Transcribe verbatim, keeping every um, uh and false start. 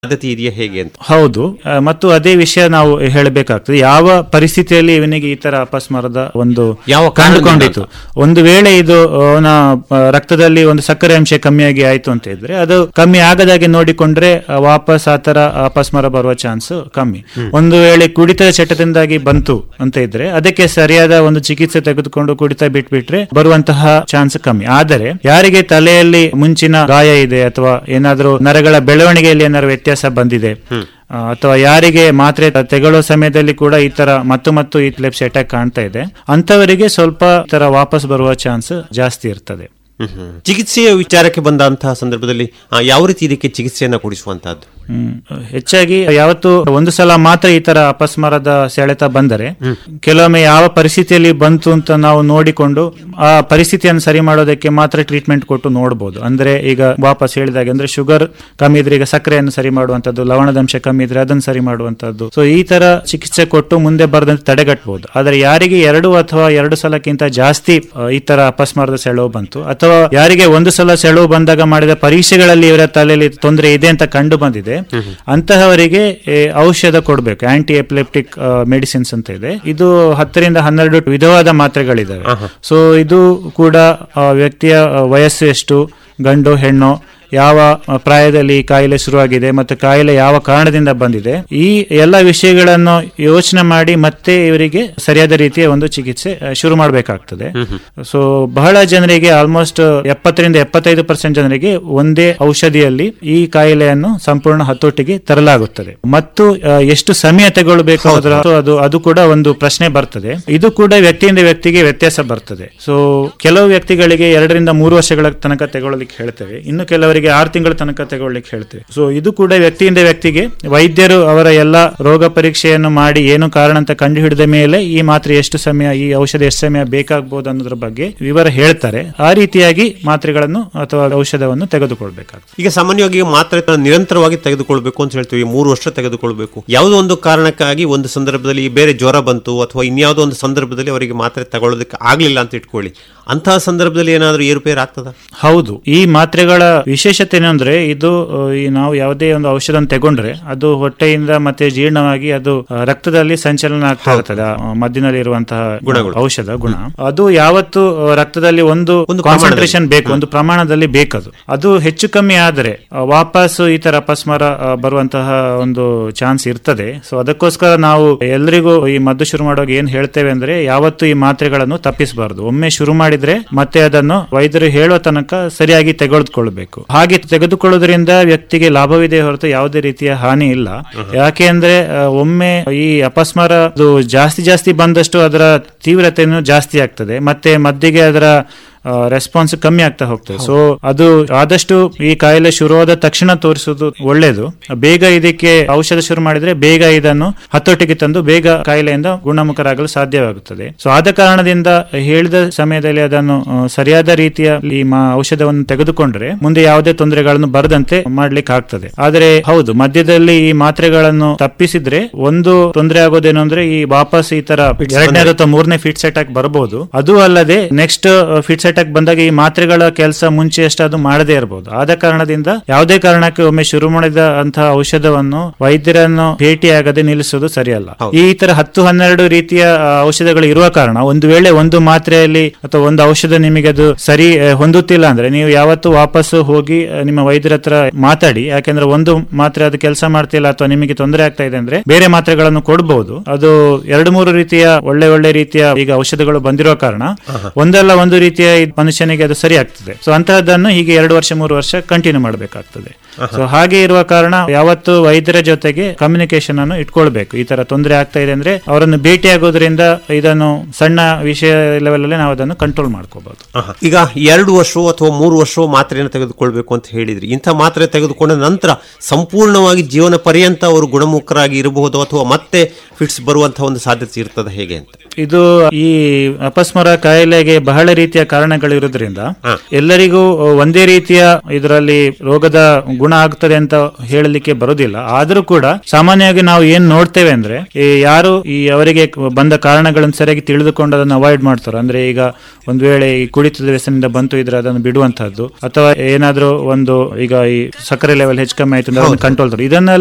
ಸಾಧ್ಯತೆ ಇದೆಯಾ ಹೇಗೆ ಅಂತ? ಹೌದು, ಮತ್ತು ಅದೇ ವಿಷಯ ನಾವು ಹೇಳಬೇಕಾಗ್ತದೆ. ಯಾವ ಪರಿಸ್ಥಿತಿಯಲ್ಲಿ ಇವನಿಗೆ ಈ ತರ ಅಪಸ್ಮಾರದ ಒಂದು ಯಾವ ಕಂಡುಕೊಂಡಿತು, ಒಂದು ವೇಳೆ ಇದು ಅವನ ರಕ್ತದಲ್ಲಿ ಒಂದು ಸಕ್ಕರೆ ಅಂಶ ಕಮ್ಮಿಯಾಗಿ ಆಯ್ತು ಅಂತ ಇದ್ರೆ ಅದು ಕಮ್ಮಿ ಆಗದಾಗೆ ನೋಡಿಕೊಂಡ್ರೆ ವಾಪಸ್ ಆತರ ಅಪಸ್ಮಾರ ಬರುವ ಚಾನ್ಸ್ ಕಮ್ಮಿ. ಒಂದು ವೇಳೆ ಕುಡಿತದ ಚಟದಿಂದಾಗಿ ಬಂತು ಅಂತ ಇದ್ರೆ ಅದಕ್ಕೆ ಸರಿಯಾದ ಒಂದು ಚಿಕಿತ್ಸೆ ತೆಗೆದುಕೊಂಡು ಕುಡಿತ ಬಿಟ್ಬಿಟ್ರೆ ಬರುವಂತಹ ಚಾನ್ಸ್ ಕಮ್ಮಿ. ಆದರೆ ಯಾರಿಗೆ ತಲೆಯಲ್ಲಿ ಮುಂಚಿನ ಗಾಯ ಇದೆ ಅಥವಾ ಏನಾದ್ರೂ ನರಗಳ ಬೆಳವಣಿಗೆಯಲ್ಲಿ ಏನಾದ್ರು ವ್ಯತ್ಯಾಸ ಬಂದಿದೆ ಅಥವಾ ಯಾರಿಗೆ ಮಾತ್ರೆ ತೆಗೊಳ್ಳೋ ಸಮಯದಲ್ಲಿ ಕೂಡ ಈ ತರ ಮತ್ತು ಮತ್ತು ಈ ಎಪಿಲೆಪ್ಸಿ ಅಟ್ಯಾಕ್ ಕಾಣ್ತಾ ಇದೆ, ಅಂತವರಿಗೆ ಸ್ವಲ್ಪ ಈ ತರ ವಾಪಸ್ ಬರುವ ಚಾನ್ಸ್ ಜಾಸ್ತಿ ಇರ್ತದೆ. ಚಿಕಿತ್ಸೆಯ ವಿಚಾರಕ್ಕೆ ಬಂದಂತಹ ಸಂದರ್ಭದಲ್ಲಿ ಯಾವ ರೀತಿ ಇದಕ್ಕೆ ಚಿಕಿತ್ಸೆಯನ್ನ ಕೊಡಿಸುವಂತಹದ್ದು? ಹೆಚ್ಚಾಗಿ ಯಾವತ್ತು ಒಂದು ಸಲ ಮಾತ್ರ ಈ ತರ ಅಪಸ್ಮಾರದ ಸೆಳೆತ ಬಂದರೆ ಕೆಲವೊಮ್ಮೆ ಯಾವ ಪರಿಸ್ಥಿತಿಯಲ್ಲಿ ಬಂತು ಅಂತ ನಾವು ನೋಡಿಕೊಂಡು ಆ ಪರಿಸ್ಥಿತಿಯನ್ನು ಸರಿ ಮಾಡೋದಕ್ಕೆ ಮಾತ್ರ ಟ್ರೀಟ್ಮೆಂಟ್ ಕೊಟ್ಟು ನೋಡಬಹುದು. ಅಂದ್ರೆ ಈಗ ವಾಪಸ್ ಹೇಳಿದಾಗೆ ಅಂದ್ರೆ ಶುಗರ್ ಕಮ್ಮಿ ಇದ್ರೆ ಈಗ ಸಕ್ಕರೆಯನ್ನು ಸರಿ ಮಾಡುವಂತದ್ದು, ಲವಣದಂಶ ಕಮ್ಮಿ ಇದ್ರೆ ಅದನ್ನು ಸರಿ ಮಾಡುವಂತದ್ದು. ಸೊ ಈ ತರ ಚಿಕಿತ್ಸೆ ಕೊಟ್ಟು ಮುಂದೆ ಬರದಂತೆ ತಡೆಗಟ್ಟಬಹುದು. ಆದ್ರೆ ಯಾರಿಗೆ ಎರಡು ಅಥವಾ ಎರಡು ಸಲಕ್ಕಿಂತ ಜಾಸ್ತಿ ಈ ತರ ಅಪಸ್ಮಾರದ ಸೆಳವು ಬಂತು ಅಥವಾ ಯಾರಿಗೆ ಒಂದು ಸಲ ಸೆಳವು ಬಂದಾಗ ಮಾಡಿದ ಪರೀಕ್ಷೆಗಳಲ್ಲಿ ಇವರ ತಲೆಯಲ್ಲಿ ತೊಂದರೆ ಇದೆ ಅಂತ ಕಂಡು ಬಂದಿದೆ, ಅಂತಹವರಿಗೆ ಔಷಧ ಕೊಡಬೇಕು. ಆಂಟಿ ಎಪಿಲೆಪ್ಟಿಕ್ ಮೆಡಿಸಿನ್ಸ್ ಅಂತ ಇದೆ. ಇದು ಹತ್ತರಿಂದ ಹನ್ನೆರಡು ವಿಧವಾದ ಮಾತ್ರೆಗಳಿದಾವೆ. ಸೊ ಇದು ಕೂಡ ವ್ಯಕ್ತಿಯ ವಯಸ್ಸು ಎಷ್ಟು, ಗಂಡು ಹೆಣ್ಣು, ಯಾವ ಪ್ರಾಯದಲ್ಲಿ ಕಾಯಿಲೆ ಶುರುವಾಗಿದೆ ಮತ್ತು ಕಾಯಿಲೆ ಯಾವ ಕಾರಣದಿಂದ ಬಂದಿದೆ, ಈ ಎಲ್ಲ ವಿಷಯಗಳನ್ನು ಯೋಚನೆ ಮಾಡಿ ಮತ್ತೆ ಇವರಿಗೆ ಸರಿಯಾದ ರೀತಿಯ ಒಂದು ಚಿಕಿತ್ಸೆ ಶುರು ಮಾಡಬೇಕಾಗ್ತದೆ. ಸೊ ಬಹಳ ಜನರಿಗೆ ಆಲ್ಮೋಸ್ಟ್ ಎಪ್ಪತ್ತರಿಂದ ಎಪ್ಪತ್ತೈದು ಪರ್ಸೆಂಟ್ ಜನರಿಗೆ ಒಂದೇ ಔಷಧಿಯಲ್ಲಿ ಈ ಕಾಯಿಲೆಯನ್ನು ಸಂಪೂರ್ಣ ಹತೋಟಿಗೆ ತರಲಾಗುತ್ತದೆ. ಮತ್ತು ಎಷ್ಟು ಸಮಯ ತಗೊಳ್ಬೇಕು ಅದು ಅದು ಕೂಡ ಒಂದು ಪ್ರಶ್ನೆ ಬರ್ತದೆ. ಇದು ಕೂಡ ವ್ಯಕ್ತಿಯಿಂದ ವ್ಯಕ್ತಿಗೆ ವ್ಯತ್ಯಾಸ ಬರ್ತದೆ. ಸೊ ಕೆಲವು ವ್ಯಕ್ತಿಗಳಿಗೆ ಎರಡರಿಂದ ಮೂರು ವರ್ಷಗಳ ತನಕ ತಗೊಳ್ಳಿಕ್ಕೆ ಹೇಳ್ತೇವೆ, ಇನ್ನು ಕೆಲವರಿಗೆ ಆರು ತಿಂಗಳ ತನಕ ತಗೊಳ್ಳಿಕ್ಕೆ ಹೇಳ್ತೇವೆ. ಸೊ ಇದು ಕೂಡ ವ್ಯಕ್ತಿಯಿಂದ ವ್ಯಕ್ತಿಗೆ ವೈದ್ಯರು ಅವರ ಎಲ್ಲ ರೋಗ ಪರೀಕ್ಷೆಯನ್ನು ಮಾಡಿ ಏನು ಕಾರಣ ಅಂತ ಕಂಡು ಹಿಡಿದ ಮೇಲೆ ಈ ಮಾತ್ರೆ ಎಷ್ಟು ಸಮಯ, ಈ ಔಷಧ ಎಷ್ಟು ಸಮಯ ಬೇಕಾಗಬಹುದು ಅನ್ನೋದ್ರ ಬಗ್ಗೆ ವಿವರ ಹೇಳ್ತಾರೆ. ಆ ರೀತಿಯಾಗಿ ಮಾತ್ರೆಗಳನ್ನು ಅಥವಾ ಔಷಧವನ್ನು ತೆಗೆದುಕೊಳ್ಬೇಕಾಗ್ತದೆ. ಈಗ ಸಾಮಾನ್ಯವಾಗಿ ಮಾತ್ರೆ ನಿರಂತರವಾಗಿ ತೆಗೆದುಕೊಳ್ಬೇಕು ಅಂತ ಹೇಳ್ತೀವಿ, ಮೂರು ವರ್ಷ ತೆಗೆದುಕೊಳ್ಬೇಕು. ಯಾವುದೋ ಒಂದು ಕಾರಣಕ್ಕಾಗಿ ಒಂದು ಸಂದರ್ಭದಲ್ಲಿ ಬೇರೆ ಜ್ವರ ಬಂತು ಅಥವಾ ಇನ್ಯಾವುದೋ ಒಂದು ಸಂದರ್ಭದಲ್ಲಿ ಅವರಿಗೆ ಮಾತ್ರೆ ತಗೊಳ್ಳೋದಕ್ಕೆ ಆಗ್ಲಿಲ್ಲ ಅಂತ ಇಟ್ಕೊಳ್ಳಿ, ಅಂತಹ ಸಂದರ್ಭದಲ್ಲಿ ಏನಾದರೂ ಏರುಪೇರು ಆಗ್ತದ? ಹೌದು, ಈ ಮಾತ್ರೆಗಳ ವಿಶೇಷತೆ ಏನಂದ್ರೆ ಇದು ಈ ನಾವು ಯಾವುದೇ ಒಂದು ಔಷಧ ತಗೊಂಡ್ರೆ ಅದು ಹೊಟ್ಟೆಯಿಂದ ಮತ್ತೆ ಜೀರ್ಣವಾಗಿ ಅದು ರಕ್ತದಲ್ಲಿ ಸಂಚಲನ ಆಗ್ತಾ ಇರ್ತದೆ. ಮದ್ದಿನಲ್ಲಿ ಇರುವಂತಹ ಔಷಧ ಗುಣ ಅದು ಯಾವತ್ತು ರಕ್ತದಲ್ಲಿ ಒಂದು ಕಾನ್ಸಂಟ್ರೇಷನ್ ಬೇಕು, ಒಂದು ಪ್ರಮಾಣದಲ್ಲಿ ಬೇಕದು. ಅದು ಹೆಚ್ಚು ಕಮ್ಮಿ ಆದ್ರೆ ವಾಪಸ್ ಈ ತರ ಅಪಸ್ಮಾರ ಬರುವಂತಹ ಒಂದು ಚಾನ್ಸ್ ಇರ್ತದೆ. ಸೊ ಅದಕ್ಕೋಸ್ಕರ ನಾವು ಎಲ್ಲರಿಗೂ ಈ ಮದ್ದು ಶುರು ಮಾಡುವಾಗ ಏನ್ ಹೇಳ್ತೇವೆ ಅಂದ್ರೆ ಯಾವತ್ತು ಈ ಮಾತ್ರೆಗಳನ್ನು ತಪ್ಪಿಸಬಾರದು. ಒಮ್ಮೆ ಶುರು ಮಾಡಿದ್ರೆ ಮತ್ತೆ ಅದನ್ನು ವೈದ್ಯರು ಹೇಳೋ ತನಕ ಸರಿಯಾಗಿ ತೆಗೆದುಕೊಳ್ಬೇಕು. ಹಾಗೆ ತೆಗೆದುಕೊಳ್ಳೋದ್ರಿಂದ ವ್ಯಕ್ತಿಗೆ ಲಾಭವಿದೆ ಹೊರತು ಯಾವುದೇ ರೀತಿಯ ಹಾನಿ ಇಲ್ಲ. ಯಾಕೆ ಅಂದ್ರೆ ಒಮ್ಮೆ ಈ ಅಪಸ್ಮಾರ ಜಾಸ್ತಿ ಜಾಸ್ತಿ ಬಂದಷ್ಟು ಅದರ ತೀವ್ರತೆಯನ್ನು ಜಾಸ್ತಿ ಆಗ್ತದೆ, ಮತ್ತೆ ಮದ್ದಿಗೆ ಅದರ ರೆಸ್ಪಾನ್ಸ್ ಕಮ್ಮಿ ಆಗ್ತಾ ಹೋಗ್ತದೆ. ಸೊ ಅದು ಆದಷ್ಟು ಈ ಕಾಯಿಲೆ ಶುರುವಾದ ತಕ್ಷಣ ತೋರಿಸುವುದು ಒಳ್ಳೇದು. ಬೇಗ ಇದಕ್ಕೆ ಔಷಧ ಶುರು ಮಾಡಿದ್ರೆ ಬೇಗ ಇದನ್ನು ಹತೋಟಿಗೆ ತಂದು ಬೇಗ ಕಾಯಿಲೆಯಿಂದ ಗುಣಮುಖರಾಗಲು ಸಾಧ್ಯವಾಗುತ್ತದೆ. ಸೊ ಆದ ಕಾರಣದಿಂದ ಹೇಳಿದ ಸಮಯದಲ್ಲಿ ಅದನ್ನು ಸರಿಯಾದ ರೀತಿಯ ಈ ಔಷಧವನ್ನು ತೆಗೆದುಕೊಂಡ್ರೆ ಮುಂದೆ ಯಾವುದೇ ತೊಂದರೆಗಳನ್ನು ಬರದಂತೆ ಮಾಡ್ಲಿಕ್ಕೆ ಆಗ್ತದೆ. ಆದರೆ ಹೌದು, ಮಧ್ಯದಲ್ಲಿ ಈ ಮಾತ್ರೆಗಳನ್ನು ತಪ್ಪಿಸಿದ್ರೆ ಒಂದು ತೊಂದರೆ ಆಗೋದೇನು ಅಂದ್ರೆ ಈ ವಾಪಸ್ ಈ ತರ ಎರಡನೇ ಅಥವಾ ಮೂರನೇ ಫಿಟ್ಸ್ ಅಟ್ಯಾಕ್ ಬರಬಹುದು. ಅದು ಅಲ್ಲದೆ ನೆಕ್ಸ್ಟ್ ಫಿಟ್ಸ್ ಅಟ್ಯಾಕ್ ಬಂದಾಗ ಈ ಮಾತ್ರೆಗಳ ಕೆಲಸ ಮುಂಚೆ ಅಷ್ಟು ಅದು ಮಾಡದೇ ಇರಬಹುದು. ಆದ ಕಾರಣದಿಂದ ಯಾವುದೇ ಕಾರಣಕ್ಕೆ ಒಮ್ಮೆ ಶುರು ಮಾಡಿದ ಅಂತಹ ಔಷಧವನ್ನು ವೈದ್ಯರನ್ನು ಭೇಟಿಯಾಗದೆ ನಿಲ್ಲಿಸುವುದು ಸರಿಯಲ್ಲ. ಈ ತರ ಹತ್ತು ಹನ್ನೆರಡು ರೀತಿಯ ಔಷಧಗಳು ಇರುವ ಕಾರಣ ಒಂದು ವೇಳೆ ಒಂದು ಮಾತ್ರೆಯಲ್ಲಿ ಅಥವಾ ಒಂದು ಔಷಧ ನಿಮಗೆ ಅದು ಸರಿ ಹೊಂದುತ್ತಿಲ್ಲ ಅಂದ್ರೆ ನೀವು ಯಾವತ್ತು ವಾಪಸ್ ಹೋಗಿ ನಿಮ್ಮ ವೈದ್ಯರ ಹತ್ರ ಮಾತಾಡಿ. ಯಾಕೆಂದ್ರೆ ಒಂದು ಮಾತ್ರೆ ಅದು ಕೆಲಸ ಮಾಡ್ತಿಲ್ಲ ಅಥವಾ ನಿಮಗೆ ತೊಂದರೆ ಆಗ್ತಾ ಇದೆ ಅಂದ್ರೆ ಬೇರೆ ಮಾತ್ರೆಗಳನ್ನು ಕೊಡಬಹುದು. ಅದು ಎರಡು ಮೂರು ರೀತಿಯ ಒಳ್ಳೆ ಒಳ್ಳೆ ರೀತಿಯ ಈಗ ಔಷಧಗಳು ಬಂದಿರೋ ಕಾರಣ ಒಂದಲ್ಲ ಒಂದು ರೀತಿಯ ಮನುಷ್ಯನಿಗೆ ಅದು ಸರಿ ಆಗ್ತದೆ. ಸೊ ಅಂತಹದನ್ನು ಹೀಗೆ ಎರಡು ವರ್ಷ ಮೂರು ವರ್ಷ ಕಂಟಿನ್ಯೂ ಮಾಡಬೇಕಾಗ್ತದೆ. ಸೊ ಹಾಗೆ ಇರುವ ಕಾರಣ ಯಾವತ್ತು ವೈದ್ಯರ ಜೊತೆಗೆ ಕಮ್ಯುನಿಕೇಶನ್ ಅನ್ನು ಇಟ್ಕೊಳ್ಬೇಕು. ಈ ತರ ತೊಂದರೆ ಆಗ್ತಾ ಇದೆ ಅಂದ್ರೆ ಅವರನ್ನು ಭೇಟಿ ಆಗೋದ್ರಿಂದ ಇದನ್ನು ಸಣ್ಣ ವಿಷಯ ಲೆವೆಲ್ ಅಲ್ಲಿ ನಾವು ಅದನ್ನು ಕಂಟ್ರೋಲ್ ಮಾಡ್ಕೋಬಹುದು. ಈಗ ಎರಡು ವರ್ಷ ಅಥವಾ ಮೂರು ವರ್ಷ ಮಾತ್ರೆಯನ್ನು ತೆಗೆದುಕೊಳ್ಬೇಕು ಅಂತ ಹೇಳಿದ್ರಿ. ಇಂಥ ಮಾತ್ರೆ ತೆಗೆದುಕೊಂಡ ನಂತರ ಸಂಪೂರ್ಣವಾಗಿ ಜೀವನ ಪರ್ಯಂತ ಅವರು ಗುಣಮುಖರಾಗಿ ಇರಬಹುದು ಅಥವಾ ಮತ್ತೆ ಫಿಟ್ಸ್ ಬರುವಂತಹ ಒಂದು ಸಾಧ್ಯತೆ ಇರ್ತದೆ ಹೇಗೆ ಅಂತ? ಇದು ಈ ಅಪಸ್ಮಾರ ಕಾಯಿಲೆಗೆ ಬಹಳ ರೀತಿಯ ಕಾರಣಗಳಿರೋದ್ರಿಂದ ಎಲ್ಲರಿಗೂ ಒಂದೇ ರೀತಿಯ ಇದರಲ್ಲಿ ರೋಗದ ಗುಣ ಆಗ್ತದೆ ಅಂತ ಹೇಳಲಿಕ್ಕೆ ಬರೋದಿಲ್ಲ. ಆದ್ರೂ ಕೂಡ ಸಾಮಾನ್ಯವಾಗಿ ನಾವು ಏನ್ ನೋಡ್ತೇವೆ ಅಂದ್ರೆ ಈ ಯಾರು ಈ ಅವರಿಗೆ ಬಂದ ಕಾರಣಗಳನ್ನು ಸರಿಯಾಗಿ ತಿಳಿದುಕೊಂಡು ಅದನ್ನು ಅವಾಯ್ಡ್ ಮಾಡ್ತಾರೋ, ಅಂದ್ರೆ ಈಗ ಒಂದ್ ವೇಳೆ ಈ ಕುಡಿತದ ವ್ಯಸನದಿಂದ ಬಂತು ಇದ್ರೆ ಅದನ್ನು ಬಿಡುವಂತಹದ್ದು, ಅಥವಾ ಏನಾದ್ರೂ ಒಂದು ಈಗ ಈ ಸಕ್ಕರೆ ಲೆವೆಲ್ ಹೆಚ್ಚು ಕಮ್ಮಿ ಆಯ್ತು ಅಂದ್ರೆ ಅದನ್ನು ಕಂಟ್ರೋಲ್ ಇದನ್ನೆಲ್ಲ